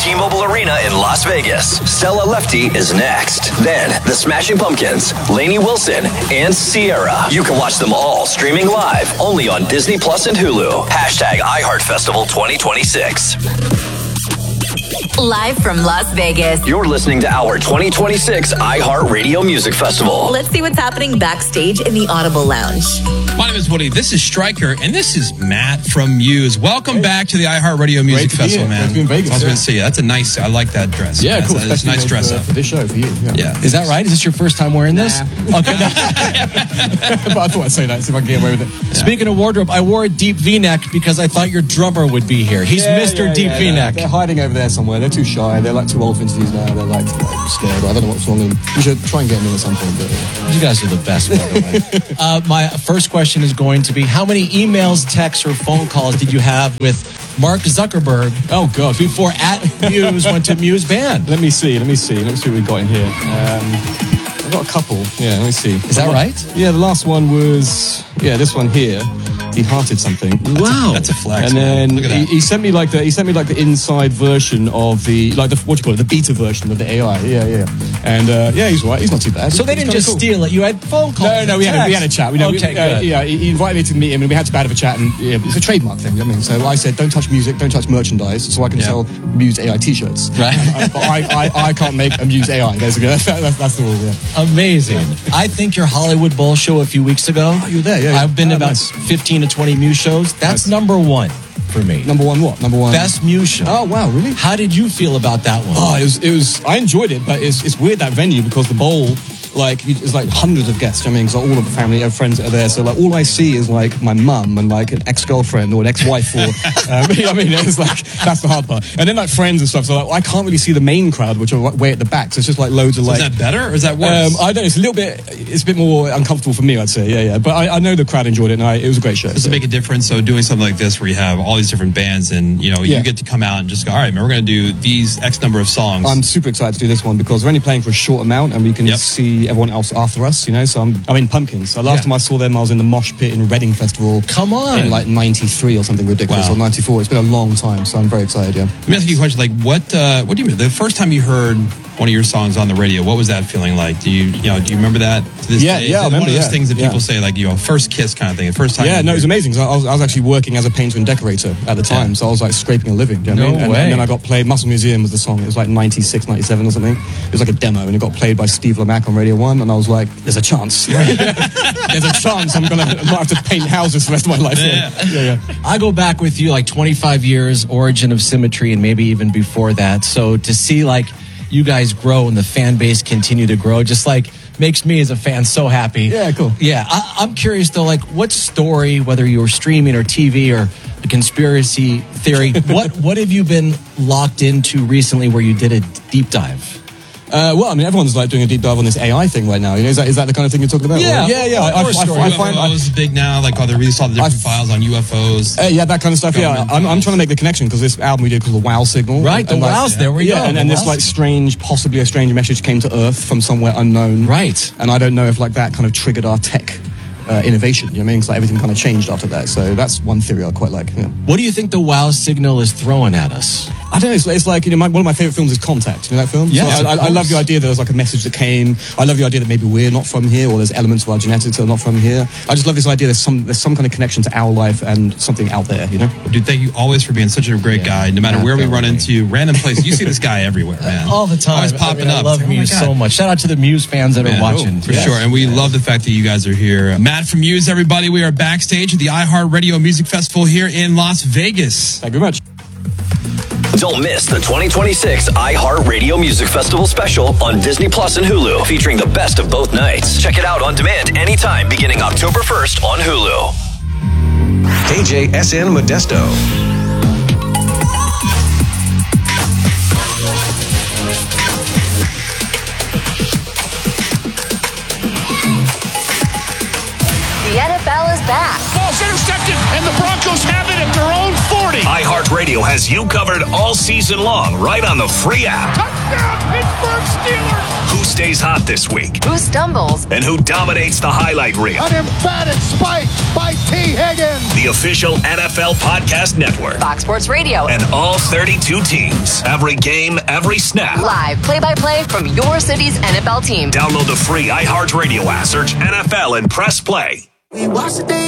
T-Mobile Arena in Las Vegas. Stella Lefty is next. Then, the Smashing Pumpkins, Lainey Wilson, and Sierra. You can watch them all streaming live only on Disney Plus and Hulu. Hashtag iHeartFestival 2026. Live from Las Vegas. You're listening to our 2026 iHeartRadio Music Festival. Let's see what's happening backstage in the Audible Lounge. My name is Woody. This is Stryker, and this is Matt from Muse. Welcome back to the iHeartRadio Music Festival, man. Great to be in Vegas. I was going to say, that's a nice. I like that dress. Yeah, man. cool. That's a nice dress up for this show for you. Yeah. Is that right? Is this your first time wearing this? Okay. But I thought I'd say that, see if I can get away with it. Yeah. Speaking of wardrobe, I wore a deep V-neck because I thought your drummer would be here. He's Mr. Deep V-neck. They're hiding over there somewhere. They're too shy. They're like too old for interviews now. They're like scared. I don't know what's wrong with them. You should try and get them in at some point. But, You guys are the best, by the way. My first question is going to be, how many emails, texts, or phone calls did you have with Mark Zuckerberg? Oh, God. Before @Muse went to Muse Band. Let me see what we've got in here. I've got a couple. Yeah, let me see. Is that right? Yeah, the last one was, this one here. He hearted something. Wow, that's a flex. And then Look at that. he sent me like the inside version of the what do you call it, the beta version of the AI. Yeah. And he's right. He's not too bad. So they didn't just steal it. You had phone calls. No, we had a chat. Good. He invited me to meet him, and we had a bit of a chat. And it's a trademark thing. You know what I mean, so I said, don't touch music, don't touch merchandise, so I can sell Muse AI T-shirts. Right. But I can't make a Muse AI. Basically, that's the rule. Yeah. Amazing. I think your Hollywood Bowl show a few weeks ago. Oh, you were there? Yeah. I've been to about nice. 15 to 20 Muse shows. That's number one for me. Number one what? Number one. Best Muse show. Oh wow, really? How did you feel about that one? Oh, it was. I enjoyed it, but it's weird, that venue, because the bowl, like, it's like hundreds of guests. I mean, because all of the family, friends that are there. So like, all I see is like my mum and like an ex-girlfriend or an ex-wife, or I mean, it's like, that's the hard part. And then like friends and stuff. So like, I can't really see the main crowd, which are way at the back. So it's just like loads of like. Is that better or is that worse? I don't know. It's a bit more uncomfortable for me, I'd say. Yeah. But I know the crowd enjoyed it, and it was a great show. Does it make a difference? So doing something like this, where you have all these different bands, and you get to come out and just go, all right, man, we're going to do these X number of songs. I'm super excited to do this one because we're only playing for a short amount, and we can see everyone else after us, so I'm in Pumpkins. So last time I saw them, I was in the Mosh Pit in Reading Festival. Come on. In like 93 or something ridiculous, or 94. It's been a long time, so I'm very excited, Let me ask you a question, like what do you mean? The first time you heard one of your songs on the radio, what was that feeling like? Do you remember that to this day? Yeah, I remember. One of those things that people say, like, first kiss kind of thing, the first time. Yeah, no, it was amazing. So I was actually working as a painter and decorator at the time, so I was like scraping a living. Do you know what I mean? way. And then I got played, Muscle Museum was the song. It was like 96, 97 or something. It was like a demo, and it got played by Steve Lamacq on Radio 1, and I was like, there's a chance. There's a chance I'm going to not have to paint houses for the rest of my life. Yeah. I go back with you like 25 years, Origin of Symmetry, and maybe even before that. So to see like you guys grow and the fan base continue to grow, just like makes me as a fan so happy. Yeah, cool. Yeah, I'm curious though, like what story, whether you're streaming or TV or a conspiracy theory, what have you been locked into recently where you did a deep dive? Well, I mean, everyone's like doing a deep dive on this AI thing right now. Is that the kind of thing you're talking about? Yeah. I find UFOs is big now. Like, they released all the different files on UFOs. That kind of stuff. Yeah, I'm trying to make the connection because this album we did called The Wow Signal. Right, the Wows. There we go. And this like possibly a strange message came to Earth from somewhere unknown. Right. And I don't know if like that kind of triggered our tech innovation. You know what I mean? Because like, everything kind of changed after that. So that's one theory I quite like. Yeah. What do you think the Wow signal is throwing at us? I don't know. It's like, one of my favorite films is Contact. You know that film? Yes, so I love the idea that there's like a message that came. I love the idea that maybe we're not from here, or there's elements of our genetics that are not from here. I just love this idea there's some kind of connection to our life and something out there. Dude, thank you always for being such a great guy. No matter where we run into, random places, you see this guy everywhere, man. All the time. Always popping up. I love Muse so much. Shout out to the Muse fans that are watching. For sure. And we love the fact that you guys are here. Matt from Muse, everybody. We are backstage at the iHeartRadio Music Festival here in Las Vegas. Thank you very much. Don't miss the 2026 iHeartRadio Music Festival special on Disney Plus and Hulu, featuring the best of both nights. Check it out on demand anytime beginning October 1st on Hulu. KJSN Modesto. The NFL is back. Ball's intercepted, and the Broncos have it at their own 40. iHeartRadio iHeartRadio has you covered all season long right on the free app. Touchdown, Pittsburgh Steelers! Who stays hot this week? Who stumbles? And who dominates the highlight reel? An emphatic spike by T. Higgins. The official NFL podcast network. Fox Sports Radio. And all 32 teams. Every game, every snap. Live play-by-play from your city's NFL team. Download the free iHeartRadio app. Search NFL and press play. We watch the day